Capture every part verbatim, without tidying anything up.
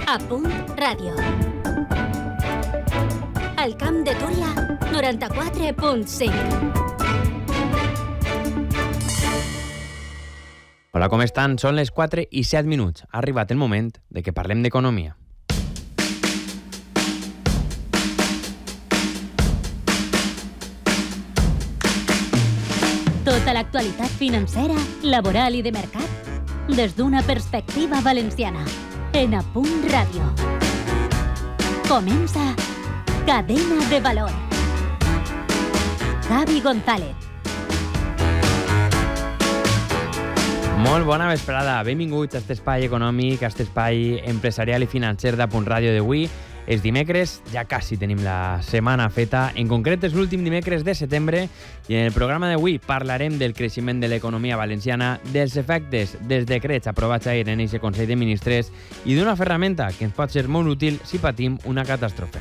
A Punt Ràdio. Al Camp de Túria, noranta-quatre punt cinc. Hola, com estan? Són les quatre i set minuts. Ha arribat el moment de que parlem d'economia. Tota l'actualitat financera, laboral i de mercat des d'una perspectiva valenciana. En A Punt Ràdio. Comença Cadena de Valor. Javi González. Molt bona vesprada. Benvinguts a aquest espai econòmic, a aquest espai empresarial i financer d'A Punt Ràdio d'avui. És dimecres, ja quasi tenim la setmana feta. En concret és l'últim dimecres de setembre i en el programa d'avui parlarem del creixement de l'economia valenciana, dels efectes dels decrets aprovats ahir en aquest Consell de Ministres i d'una ferramenta que ens pot ser molt útil si patim una catàstrofe.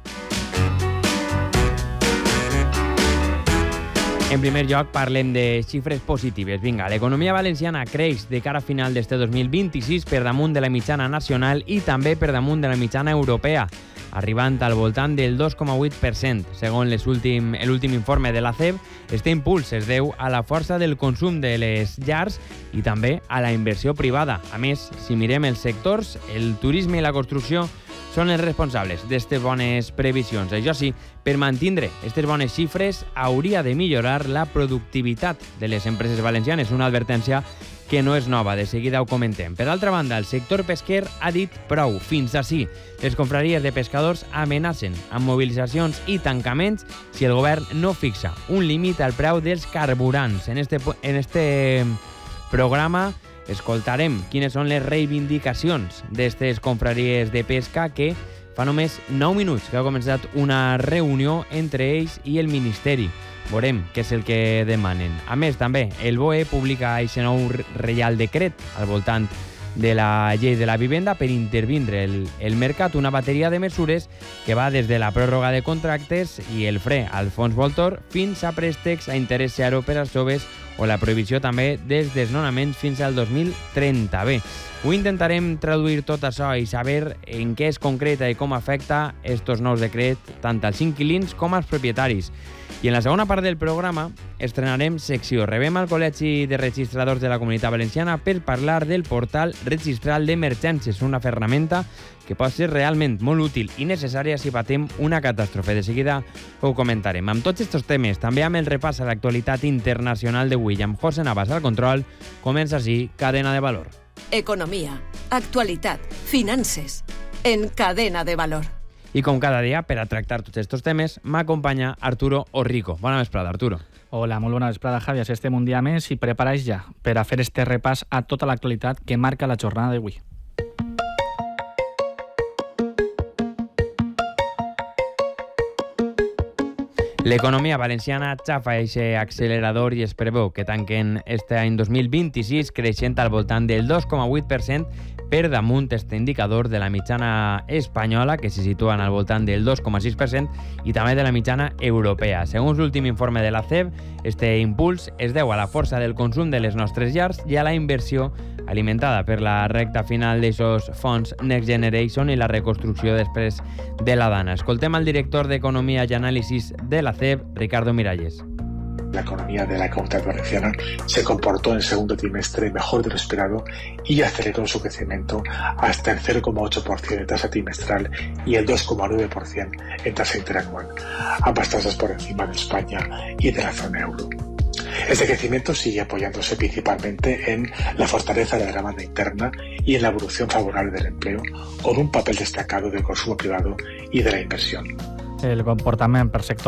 En primer lloc, parlem de xifres positives. Vinga, l'economia valenciana creix de cara a final d'este dos mil vint-i-sis per damunt de la mitjana nacional i també per damunt de la mitjana europea, arribant al voltant del dos coma vuit per cent. Segons l'últim informe de la C E B, este impuls es deu a la força del consum de les llars i també a la inversió privada. A més, si mirem els sectors, el turisme i la construcció són els responsables d'aquestes bones previsions. Això sí, per mantindre aquestes bones xifres hauria de millorar la productivitat de les empreses valencianes, una advertència que no és nova, de seguida ho comentem. Per altra banda, el sector pesquer ha dit prou, fins ací. Les confraries de pescadors amenacen amb mobilitzacions i tancaments si el govern no fixa un límit al preu dels carburants. En este, en este programa escoltarem quines són les reivindicacions d'aquestes confraries de pesca que fa només nou minuts que ha començat una reunió entre ells i el Ministeri. Veurem què és el que demanen. A més, també, el B O E publica aquest nou reial decret al voltant de la llei de la vivenda per intervindre el, el mercat, una bateria de mesures que va des de la pròrroga de contractes i el fre al fons Voltor fins a préstecs a interès zero per als joves o la prohibició també dels desnonaments fins al dos mil trenta. Bé, ho intentarem traduir tot això i saber en què es concreta i com afecta estos nous decrets tant als inquilins com als propietaris. I en la segona part del programa estrenarem secció. Rebem al Col·legi de Registradors de la Comunitat Valenciana per parlar del portal registral d'emergències, una ferramenta que pot ser realment molt útil i necessària si patim una catàstrofe. De seguida ho comentarem. Amb tots aquests temes, també amb el repàs a l'actualitat internacional d'avui, amb José Navas al control, comença així Cadena de Valor. Economia, actualitat, finances, en Cadena de Valor. I com cada dia, per a tractar tots aquests temes, m'acompanya Arturo Orrico. Bona vesprada, Arturo. Hola, molt bona vesprada, Javi. Estem un dia més i preparats ja per a fer este repàs a tota l'actualitat que marca la jornada d'avui. L'economia valenciana xafa aquest accelerador i es preveu que tanquen este any dos mil vint-i-sis creixent al voltant del dos coma vuit per cent per damunt este indicador de la mitjana espanyola, que se situa al voltant del dos coma sis per cent, i també de la mitjana europea. Segons l'últim informe de la C E B, este impuls es deu a la força del consum de les nostres llars i a la inversió alimentada per la recta final d'aquests fons Next Generation i la reconstrucció després de la Dana. Escoltem al director d'Economia i Anàlisis de la C E B, Ricardo Miralles. La economía de la Comunidad Valenciana se comportó en el segundo trimestre mejor de lo esperado y aceleró su crecimiento hasta el cero coma ocho por ciento de tasa trimestral y el dos coma nueve por ciento en tasa interanual, ambas tasas por encima de España y de la zona euro. Este crecimiento sigue apoyándose principalmente en la fortaleza de la demanda interna y en la evolución favorable del empleo, con un papel destacado del consumo privado y de la inversión. El comportament per sector